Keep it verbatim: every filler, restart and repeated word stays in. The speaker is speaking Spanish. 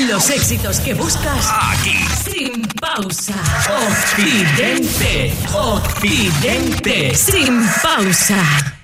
Los éxitos que buscas aquí. Sin pausa. Occidente. Occidente. Sin pausa.